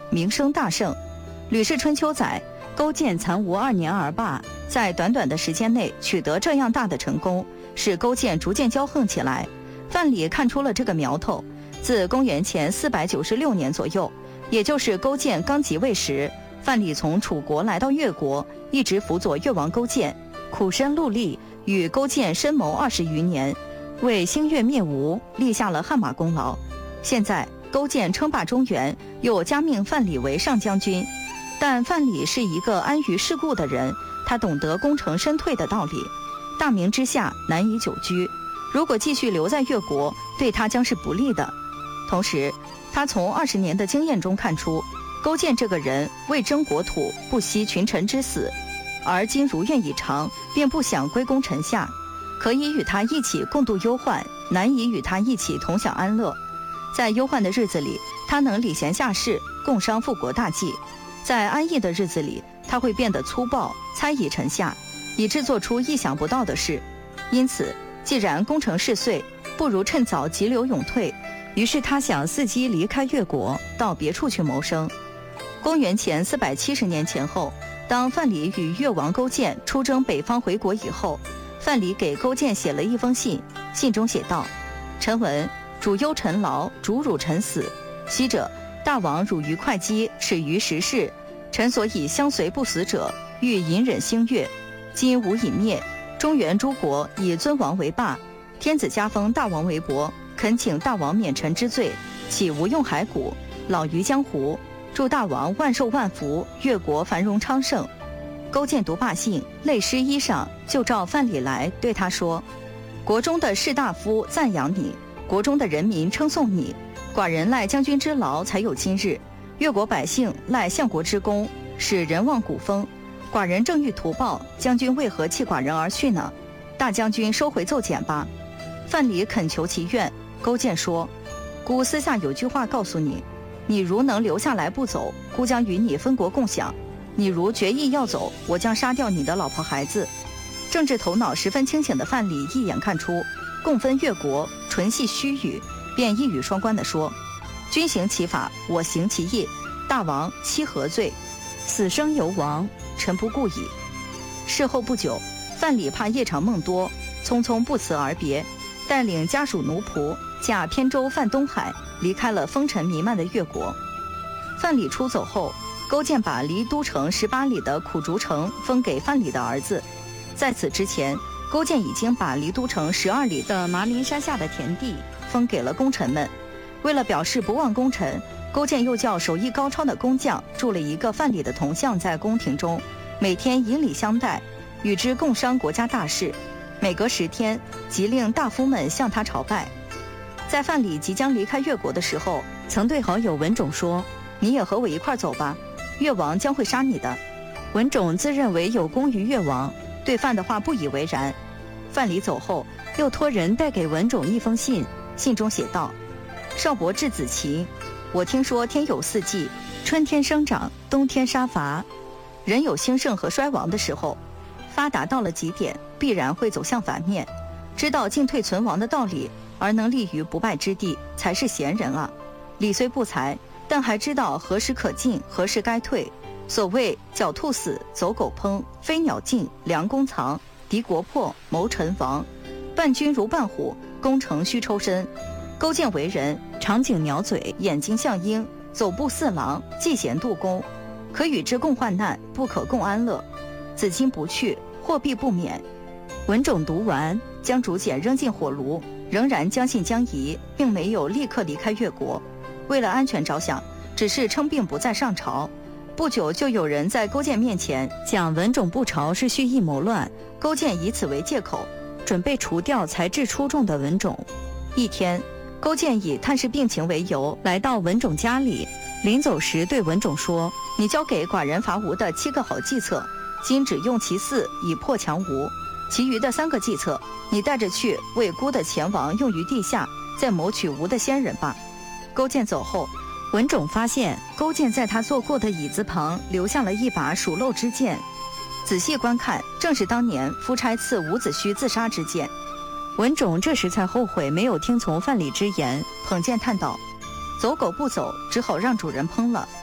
名声大盛。《吕氏春秋》载，勾践残吴2年而罢，在短短的时间内取得这样大的成功，使勾践逐渐骄横起来。范蠡看出了这个苗头，自公元前496年左右，也就是勾践刚即位时，范蠡从楚国来到越国，一直辅佐越王勾践，苦身戮力，与勾践深谋20余年，为兴越灭吴立下了汗马功劳。现在勾践称霸中原，又加命范蠡为上将军，但范蠡是一个安于世故的人，他懂得功成身退的道理，大名之下难以久居，如果继续留在越国，对他将是不利的。同时他从20年的经验中看出，勾践这个人为争国土不惜群臣之死，而今如愿以偿，便不想归功臣下，可以与他一起共度忧患，难以与他一起同享安乐。在忧患的日子里，他能礼贤下士，共商复国大计；在安逸的日子里，他会变得粗暴，猜疑臣下，以致做出意想不到的事。因此既然功成事遂，不如趁早急流勇退，于是他想伺机离开越国，到别处去谋生。公元前470年前后，当范蠡与越王勾践出征北方回国以后，范蠡给勾践写了一封信，信中写道：臣闻主忧臣劳，主辱臣死，昔者大王辱于会稽，耻于时事，臣所以相随不死者，欲隐忍兴越。今吴已灭，中原诸国以尊王为霸，天子加封大王为伯，恳请大王免臣之罪，岂无用骸骨，老于江湖。祝大王万寿万福，越国繁荣昌盛。勾践读罢信，泪湿衣裳，就召范蠡来，对他说：国中的士大夫赞扬你，国中的人民称颂你，寡人赖将军之劳才有今日，越国百姓赖相国之功，使人望古风。寡人正欲图报，将军为何弃寡人而去呢？大将军收回奏简吧。范蠡恳求其愿。勾践说：孤私下有句话告诉你，你如能留下来不走，孤将与你分国共享；你如决意要走，我将杀掉你的老婆孩子。政治头脑十分清醒的范蠡一眼看出共分越国纯系虚语，便一语双关地说：君行其法，我行其义，大王妻何罪？死生由王，臣不顾矣。事后不久，范蠡怕夜长梦多，匆匆不辞而别，带领家属奴仆驾扁舟泛东海，离开了风尘弥漫的越国。范蠡出走后，勾践把离都城18里的苦竹城封给范蠡的儿子。在此之前，勾践已经把离都城12里的麻陵山下的田地封给了功臣们。为了表示不忘功臣，勾践又叫手艺高超的工匠铸了一个范蠡的铜像在宫廷中，每天以礼相待，与之共商国家大事。每隔10天，即令大夫们向他朝拜。在范蠡即将离开越国的时候，曾对好友文种说：你也和我一块走吧，越王将会杀你的。文种自认为有功于越王，对范的话不以为然。范蠡走后，又托人带给文种一封信，信中写道：少伯稚子奇，我听说天有4季，春天生长，冬天杀伐。人有兴盛和衰亡的时候，发达到了极点，必然会走向反面。知道进退存亡的道理，而能立于不败之地，才是贤人啊。理虽不才，但还知道何时可进，何时该退。所谓狡兔死，走狗烹，飞鸟尽，良弓藏，敌国破，谋臣亡。伴君如伴虎，攻城须抽身。勾践为人，长颈鸟嘴，眼睛像鹰，走步似狼，嫉贤妒公。可与之共患难，不可共安乐。子今不去，祸必不免。文种读完，将竹简扔进火炉，仍然将信将疑，并没有立刻离开越国。为了安全着想，只是称病不再上朝。不久就有人在勾践面前讲文种不朝是蓄意谋乱，勾践以此为借口，准备除掉才智出众的文种。一天，勾践以探视病情为由来到文种家里，临走时对文种说：你交给寡人伐吴的7个好计策，今只用其4以破强吴，其余的3个计策你带着去为孤的前王用于地下，再谋取吴的先人吧。勾践走后，文种发现勾践在他坐过的椅子旁留下了一把属漏之剑，仔细观看，正是当年夫差刺伍子胥自杀之剑。文种这时才后悔没有听从范蠡之言，捧剑叹道：走狗不走，只好让主人烹了。